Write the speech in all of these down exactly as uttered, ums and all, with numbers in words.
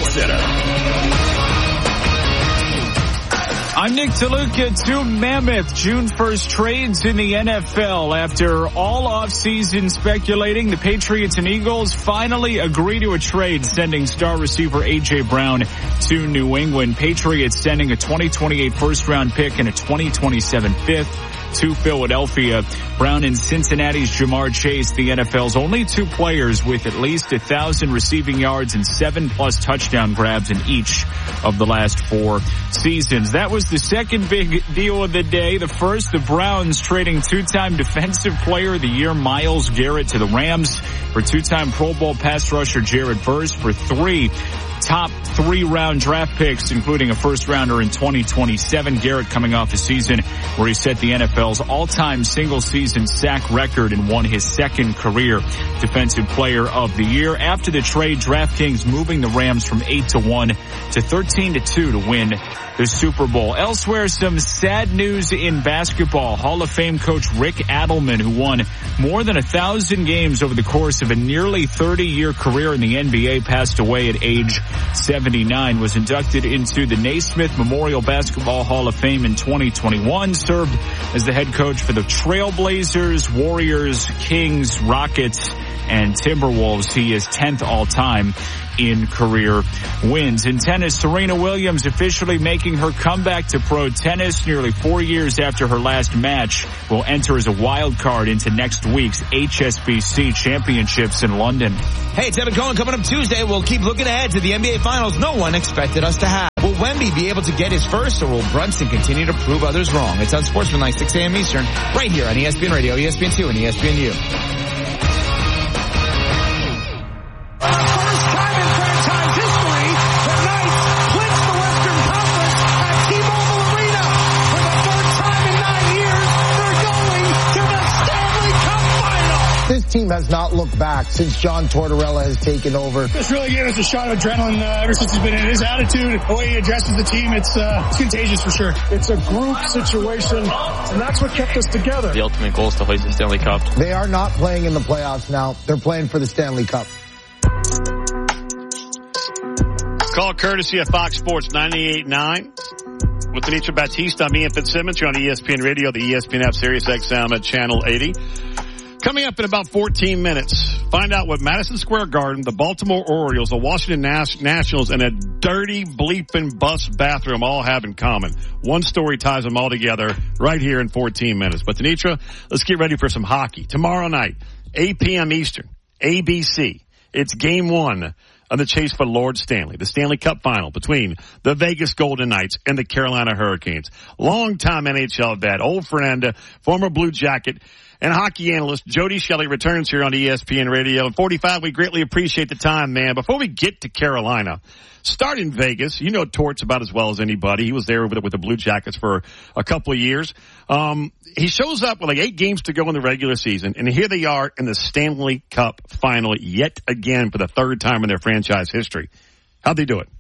Center. I'm Nick DeLuca. Two mammoth June first trades in the N F L. After all offseason speculating, the Patriots and Eagles finally agree to a trade, sending star receiver A J. Brown to New England. Patriots sending a twenty twenty-eight first-round pick and a twenty twenty-seven fifth to Philadelphia. Brown and Cincinnati's Jamar Chase, the N F L's only two players with at least a thousand receiving yards and seven plus touchdown grabs in each of the last four seasons. That was the second big deal of the day. The first, the Browns trading two-time defensive player of the year Myles Garrett to the Rams for two-time Pro Bowl pass rusher Jared Verse for three top three round draft picks, including a first rounder in twenty twenty-seven. Garrett coming off a season where he set the N F L's all-time single season sack record and won his second career defensive player of the year. After the trade, DraftKings moving the Rams from eight to one to thirteen to two to win the Super Bowl. Elsewhere, some sad news in basketball. Hall of Fame coach Rick Adelman, who won more than a thousand games over the course of a nearly thirty-year career in the N B A, passed away at age seventy-nine, was inducted into the Naismith Memorial Basketball Hall of Fame in twenty twenty-one, served as the head coach for the Trailblazers, Warriors, Kings, Rockets, and Timberwolves. He is tenth all-time in career wins. In tennis, Serena Williams officially making her comeback to pro tennis nearly four years after her last match, will enter as a wild card into next week's H S B C Championships in London. Hey, it's Evan Cohen. Coming up Tuesday, we'll keep looking ahead to the N B A Finals no one expected us to have. Will Wemby be able to get his first, or will Brunson continue to prove others wrong? It's on Sportsmanlike, six a.m. Eastern, right here on E S P N Radio, E S P N two, and E S P N U. This team has not looked back since John Tortorella has taken over. This really gave us a shot of adrenaline uh, ever since he's been in. His attitude, the way he addresses the team, it's, uh, it's contagious for sure. It's a group situation, and that's what kept us together. The ultimate goal is to hoist the Stanley Cup. They are not playing in the playoffs now. They're playing for the Stanley Cup. Call courtesy of Fox Sports ninety-eight point nine. With Anitra Batista, I'm Ian Fitzsimmons. You're on E S P N Radio, the E S P N app, Sirius X M at Channel eighty. Coming up in about fourteen minutes, find out what Madison Square Garden, the Baltimore Orioles, the Washington Nas- Nationals, and a dirty bleeping bus bathroom all have in common. One story ties them all together right here in fourteen minutes. But Anitra, let's get ready for some hockey. Tomorrow night, eight p.m. Eastern, A B C. It's game one on the chase for Lord Stanley, the Stanley Cup final between the Vegas Golden Knights and the Carolina Hurricanes. Longtime N H L vet, old friend, former Blue Jacket, and hockey analyst Jody Shelley returns here on E S P N Radio. In forty-five, we greatly appreciate the time, man. Before we get to Carolina, start in Vegas. You know Torts about as well as anybody. He was there with the, with the Blue Jackets for a couple of years. Um, he shows up with like eight games to go in the regular season, and here they are in the Stanley Cup final yet again for the third time in their franchise history. How'd they do it?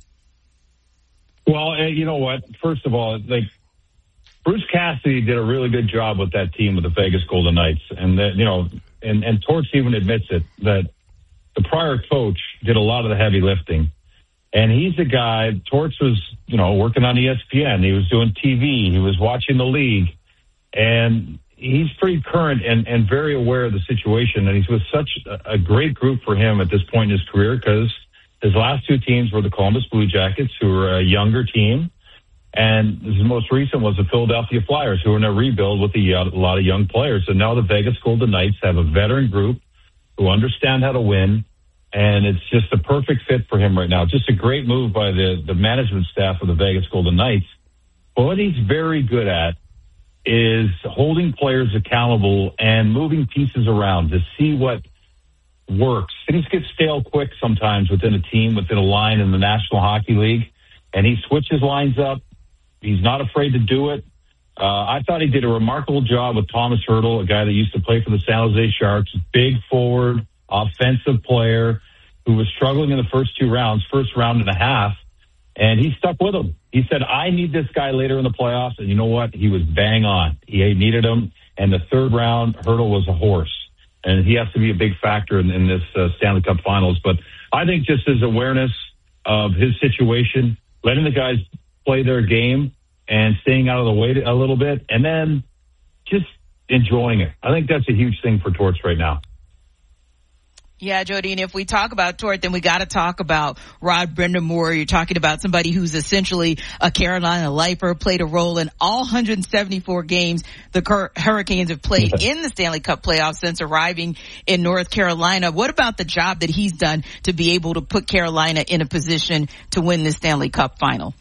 Well, you know what? First of all, like, Bruce Cassidy did a really good job with that team, with the Vegas Golden Knights. And that, you know, and, and Torts even admits it, that the prior coach did a lot of the heavy lifting. And he's a guy, Torts was, you know, working on E S P N. He was doing T V. He was watching the league. And he's pretty current and, and very aware of the situation. And he's with such a, a great group for him at this point in his career, because his last two teams were the Columbus Blue Jackets, who were a younger team. And his most recent was the Philadelphia Flyers, who are in a rebuild with a, a lot of young players. And now the Vegas Golden Knights have a veteran group who understand how to win. And it's just a perfect fit for him right now. Just a great move by the, the management staff of the Vegas Golden Knights. But what he's very good at is holding players accountable and moving pieces around to see what works. Things get stale quick sometimes within a team, within a line in the National Hockey League. And he switches lines up. He's not afraid to do it. Uh, I thought he did a remarkable job with Thomas Hertl, a guy that used to play for the San Jose Sharks, big forward, offensive player who was struggling in the first two rounds, first round and a half, and he stuck with him. He said, I need this guy later in the playoffs, and you know what? He was bang on. He needed him, and the third round, Hertl was a horse, and he has to be a big factor in, in this uh, Stanley Cup Finals. But I think just his awareness of his situation, letting the guys play their game and staying out of the way a little bit, and then just enjoying it. I think that's a huge thing for Torts right now. Yeah, Jody, and if we talk about Tort, then we got to talk about Rod Brind'Amour. You're talking about somebody who's essentially a Carolina lifer, played a role in all one hundred seventy-four games the Hurricanes have played in the Stanley Cup playoffs since arriving in North Carolina. What about the job that he's done to be able to put Carolina in a position to win the Stanley Cup final?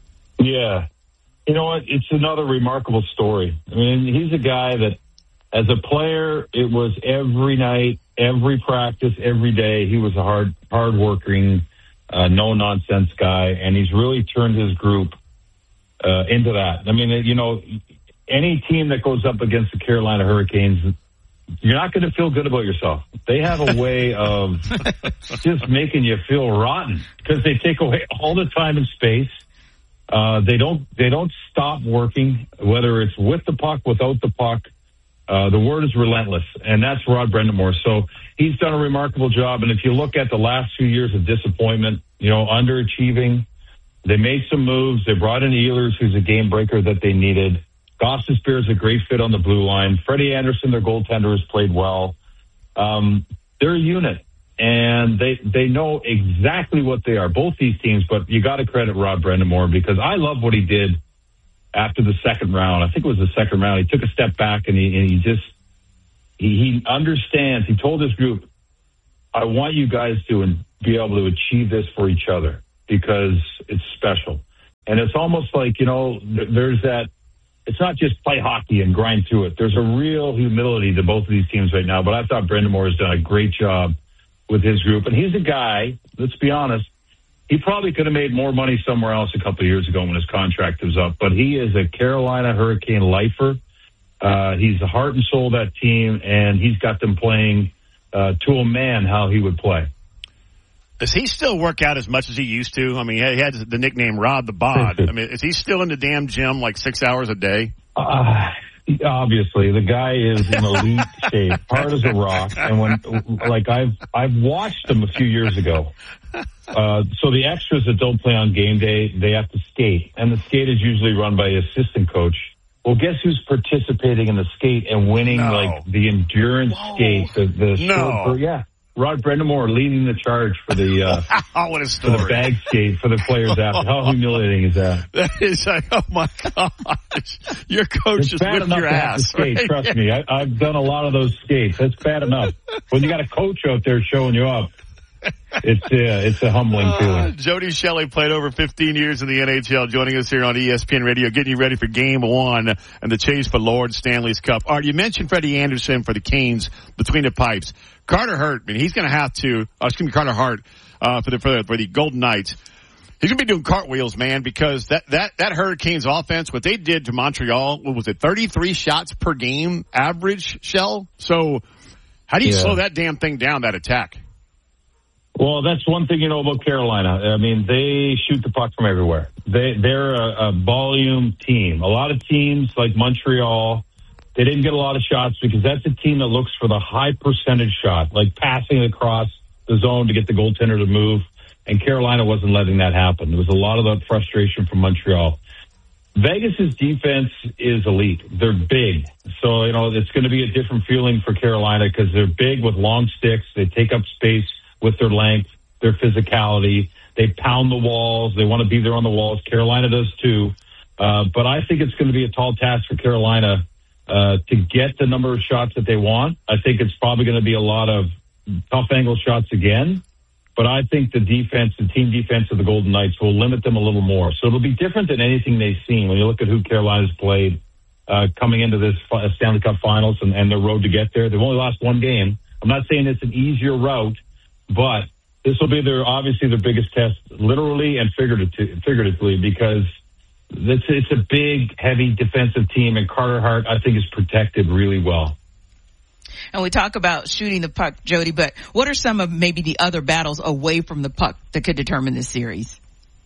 Yeah. You know what? It's another remarkable story. I mean, he's a guy that, as a player, it was every night, every practice, every day. He was a hard, hard-working, uh, no-nonsense guy, and he's really turned his group uh, into that. I mean, you know, any team that goes up against the Carolina Hurricanes, you're not going to feel good about yourself. They have a way of just making you feel rotten because they take away all the time and space. Uh, they don't, they don't stop working, whether it's with the puck, without the puck. Uh, the word is relentless, and that's Rod Brind'Amour. So he's done a remarkable job. And if you look at the last few years of disappointment, you know, underachieving, they made some moves. They brought in Ehlers, who's a game breaker that they needed. Gostisbehere is a great fit on the blue line. Freddie Anderson, their goaltender, has played well. Um, they're a unit, and they they know exactly what they are, both these teams. But you got to credit Rod Brind'Amour because I love what he did after the second round. I think it was the second round. He took a step back and he, and he just, he, he understands. He told his group, I want you guys to be able to achieve this for each other because it's special. And it's almost like, you know, there's that, it's not just play hockey and grind through it. There's a real humility to both of these teams right now. But I thought Brind'Amour has done a great job with his group. And he's a guy, let's be honest, he probably could have made more money somewhere else a couple of years ago when his contract was up. But he is a Carolina Hurricane lifer. Uh, he's the heart and soul of that team, and he's got them playing uh, to a man how he would play. Does he still work out as much as he used to? I mean, he had the nickname Rod the Bod. I mean, is he still in the damn gym like six hours a day? Uh, obviously, the guy is in elite shape, hard as a rock. And when, like, I've I've watched him a few years ago. Uh, so the extras that don't play on game day, they have to skate, and the skate is usually run by an assistant coach. Well, guess who's participating in the skate and winning no. like the endurance Whoa. skate? The, the no, for, yeah. Rod Brind'Amour leading the charge for the uh, oh, what a story. for the bag skate for the players after. How humiliating is that? That is like, oh my gosh, your coach is with your ass. Skate, right? Trust me, I, I've done a lot of those skates. That's bad enough. When you got a coach out there showing you up, it's uh, it's a humbling uh, feeling. Jody Shelley played over fifteen years in the N H L, joining us here on E S P N Radio, getting you ready for Game One and the chase for Lord Stanley's Cup. All right, you mentioned Freddie Anderson for the Canes between the pipes. Carter Hart, I mean, he's going to have to. Uh, excuse me, Carter Hart uh, for the for the, for the Golden Knights. He's going to be doing cartwheels, man, because that that that Hurricanes offense, what they did to Montreal, what was it, thirty-three shots per game average, Shell? So how do you yeah. slow that damn thing down, that attack? Well, that's one thing you know about Carolina. I mean, they shoot the puck from everywhere. They, they're a, a volume team. A lot of teams like Montreal, they didn't get a lot of shots because that's a team that looks for the high percentage shot, like passing across the zone to get the goaltender to move. And Carolina wasn't letting that happen. There was a lot of that frustration from Montreal. Vegas's defense is elite. They're big. So, you know, it's going to be a different feeling for Carolina because they're big with long sticks. They take up space with their length, their physicality. They pound the walls. They want to be there on the walls. Carolina does too. Uh, but I think it's going to be a tall task for Carolina uh, to get the number of shots that they want. I think it's probably going to be a lot of tough angle shots again. But I think the defense, the team defense of the Golden Knights will limit them a little more. So it'll be different than anything they've seen. When you look at who Carolina's played uh, coming into this Stanley Cup Finals and, and their road to get there, they've only lost one game. I'm not saying it's an easier route, but this will be their obviously their biggest test, literally and figuratively, figuratively because it's, it's a big, heavy defensive team, and Carter Hart, I think, is protected really well. And we talk about shooting the puck, Jody, but what are some of maybe the other battles away from the puck that could determine this series?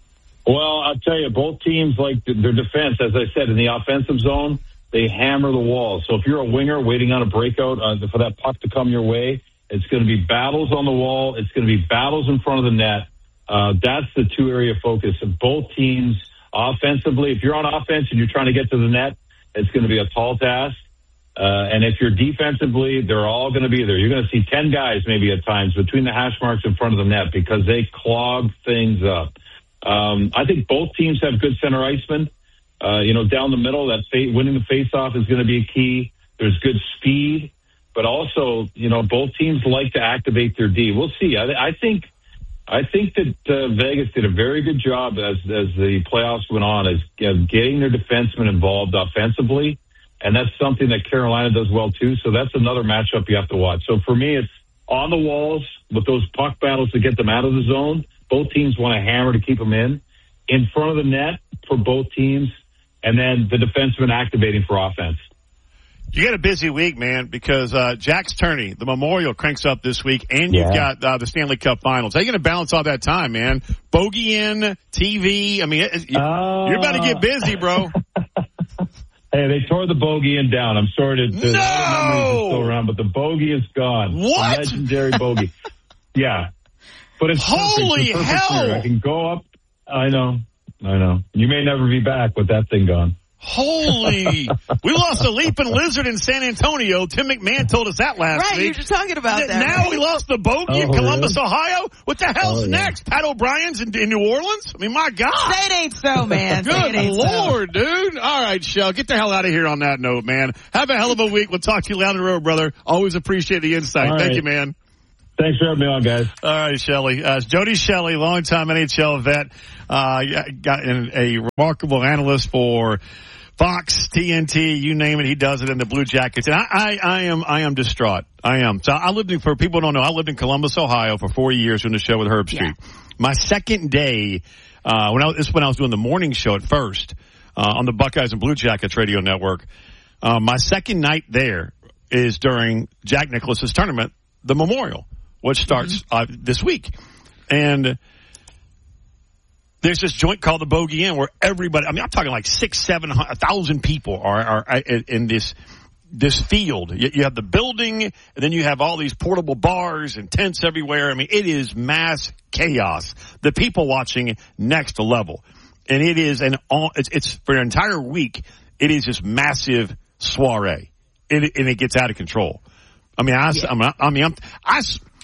Well, I'll tell you, both teams like their defense, as I said, in the offensive zone, they hammer the walls. So if you're a winger waiting on a breakout uh, for that puck to come your way, it's going to be battles on the wall. It's going to be battles in front of the net. Uh, that's the two area focus of both teams offensively. If you're on offense and you're trying to get to the net, it's going to be a tall task. Uh, and if you're defensively, they're all going to be there. You're going to see ten guys maybe at times between the hash marks in front of the net because they clog things up. Um, I think both teams have good center icemen. Uh, you know, down the middle, that fa- winning the faceoff is going to be a key. There's good speed, but also, you know, both teams like to activate their D. We'll see. I, I think, I think that uh, Vegas did a very good job as as the playoffs went on, as uh, getting their defensemen involved offensively, and that's something that Carolina does well too. So that's another matchup you have to watch. So for me, it's on the walls with those puck battles to get them out of the zone. Both teams want to hammer to keep them in. In front of the net for both teams, and then the defenseman activating for offense. You got a busy week, man, because uh, Jack's tourney, the Memorial, cranks up this week, and you've Yeah. got uh, the Stanley Cup Finals. How are you going to balance all that time, man? Bogey in, T V. I mean, it, it, Uh, you're about to get busy, bro. Hey, they tore the bogey in down. I'm sorry to, to No! all the memories are still around, but the bogey is gone. What? The legendary bogey. Yeah. But it's Holy perfect. It's perfect hell! here. I can go up. I know. I know. You may never be back with that thing gone. Holy. We lost a leaping lizard in San Antonio. Tim McMahon told us that last Right, week. you were just talking about that. Now right? we lost the bogey in Oh, Columbus, really? Ohio. What the hell's Oh, yeah. next? Pat O'Brien's in, in New Orleans? I mean, my God. Say it ain't so, man. Say Good it ain't Lord, dude. All right, Shell, get the hell out of here on that note, man. Have a hell of a week. We'll talk to you down the road, brother. Always appreciate the insight. All Thank right. you, man. Thanks for having me on, guys. All right, Shelley. Uh, Jody Shelley, longtime N H L vet, uh, got an, a remarkable analyst for Fox, T N T, you name it, he does it in the Blue Jackets. And I, I, I am, I am distraught. I am. So I lived in, for people who don't know, I lived in Columbus, Ohio for four years doing the show with Herb Street. Yeah. My second day, uh, when I, this is when I was doing the morning show at first, uh, on the Buckeyes and Blue Jackets radio network. Uh, my second night there is during Jack Nicklaus's tournament, the Memorial, which starts, mm-hmm. uh, this week. And there's this joint called the Bogey Inn where everybody, I mean, I'm talking like six, seven, a thousand people are, are in this, this field. You, you have the building, and then you have all these portable bars and tents everywhere. I mean, it is mass chaos. The people watching next level. And it is an all, it's, it's for an entire week, it is this massive soiree. It, and it gets out of control. I mean, I, Yeah. I mean, I, mean I'm, I,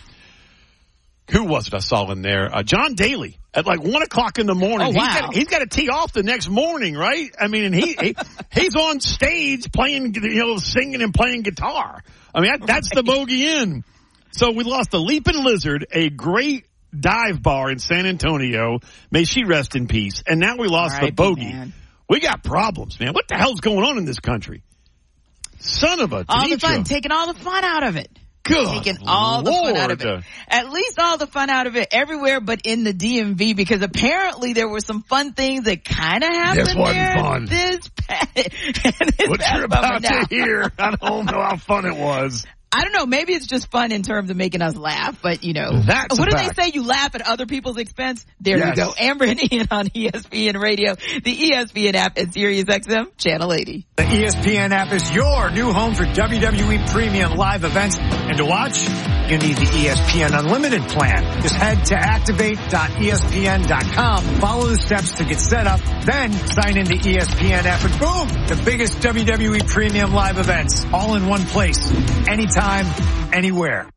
who was it I saw in there? Uh, John Daly at like one o'clock in the morning. Oh, He's wow. got, he's got to tee off the next morning, right? I mean, and he, he he's on stage playing, you know, singing and playing guitar. I mean, that, that's the Bogey Inn. So we lost the Leaping Lizard, a great dive bar in San Antonio. May she rest in peace. And now we lost the Bogey. Man. We got problems, man. What the hell's going on in this country? Son of a All the teacher. fun, taking all the fun out of it. Good Taking all the fun out of Lord. it. At least all the fun out of it everywhere but in the D M V, because apparently there were some fun things that kind of happened This wasn't there. fun. This, this What you're about to hear, I don't know how fun it was. I don't know. Maybe it's just fun in terms of making us laugh, but you know, That's what a do fact. they say? You laugh at other people's expense. There Yes. you go. Amber and Ian on E S P N Radio, the E S P N app, and Sirius X M Channel eighty. The E S P N app is your new home for W W E premium live events. And to watch, you need the E S P N Unlimited plan. Just head to activate dot E S P N dot com. Follow the steps to get set up. Then sign in the E S P N app and boom, the biggest W W E premium live events all in one place. Anytime, anywhere.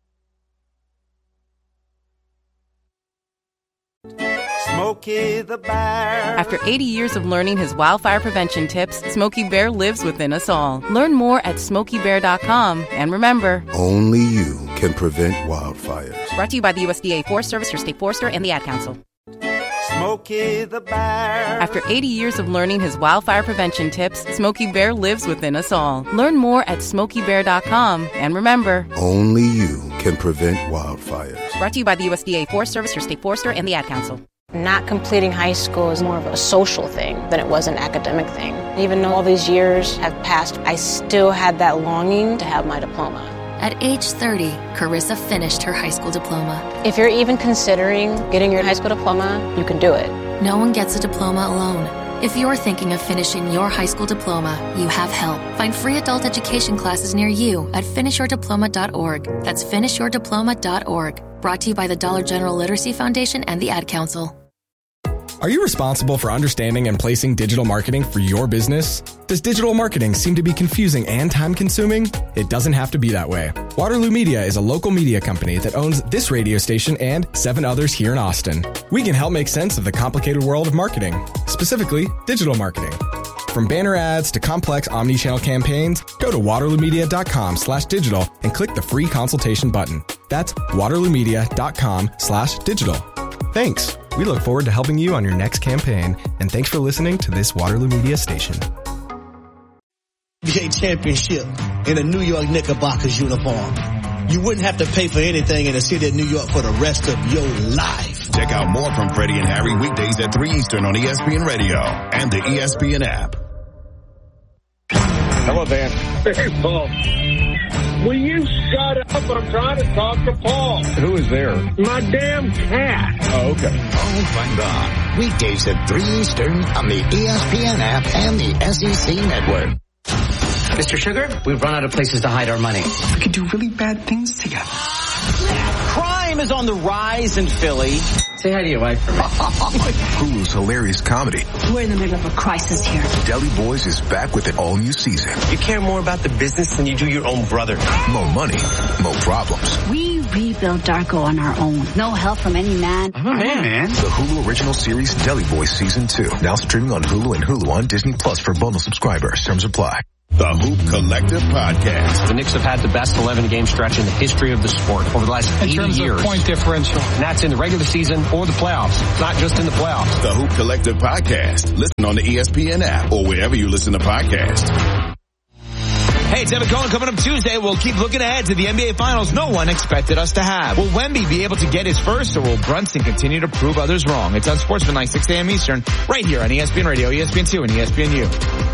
Smokey the Bear. After eighty years of learning his wildfire prevention tips, Smokey Bear lives within us all. Learn more at smokey bear dot com. And remember, only you can prevent wildfires. Brought to you by the U S D A Forest Service, your state forester, and the Ad Council. Smokey the Bear. After eighty years of learning his wildfire prevention tips, Smokey Bear lives within us all. Learn more at smokey bear dot com. And remember, only you can prevent wildfires. Brought to you by the U S D A Forest Service, your state forester, and the Ad Council. Not completing high school is more of a social thing than it was an academic thing. Even though all these years have passed, I still had that longing to have my diploma. At age thirty, Carissa finished her high school diploma. If you're even considering getting your high school diploma, you can do it. No one gets a diploma alone. If you're thinking of finishing your high school diploma, you have help. Find free adult education classes near you at finish your diploma dot org. That's finish your diploma dot org. Brought to you by the Dollar General Literacy Foundation and the Ad Council. Are you responsible for understanding and placing digital marketing for your business? Does digital marketing seem to be confusing and time-consuming? It doesn't have to be that way. Waterloo Media is a local media company that owns this radio station and seven others here in Austin. We can help make sense of the complicated world of marketing, specifically digital marketing. From banner ads to complex omni-channel campaigns, go to waterloomedia.com slash digital and click the free consultation button. That's waterloomedia.com slash digital. Thanks. We look forward to helping you on your next campaign, and thanks for listening to this Waterloo Media station. N B A championship in a New York Knickerbockers uniform. You wouldn't have to pay for anything in the city of New York for the rest of your life. Check out more from Freddie and Harry weekdays at three Eastern on E S P N Radio and the E S P N app. Hello, Dan. Hey, Paul. Will you shut up? I'm trying to talk to Paul. Who is there? My damn cat. Oh, okay. Oh, find on. Weekdays at three Eastern on the E S P N app and the S E C network. Mister Sugar, we've run out of places to hide our money. We could do really bad things together. Crime is on the rise in Philly. Say hi to your wife for me. Hulu's hilarious comedy. We're in the middle of a crisis here. Deli Boys is back with an all-new season. You care more about the business than you do your own brother. More money, more problems. We rebuilt Darko on our own. No help from any man. I'm a man. man. The Hulu original series Deli Boys Season two. Now streaming on Hulu and Hulu on Disney Plus for bundle subscribers. Terms apply. The Hoop Collective Podcast. The Knicks have had the best eleven-game stretch in the history of the sport over the last in eighty terms years. Of point differential. And that's in the regular season or the playoffs, not just in the playoffs. The Hoop Collective Podcast. Listen on the E S P N app or wherever you listen to podcasts. Hey, it's Evan Cohen. Coming up Tuesday, we'll keep looking ahead to the N B A Finals no one expected us to have. Will Wemby be able to get his first, or will Brunson continue to prove others wrong? It's on Sportsman Night, six a.m. Eastern, right here on E S P N Radio, E S P N two, and E S P N U.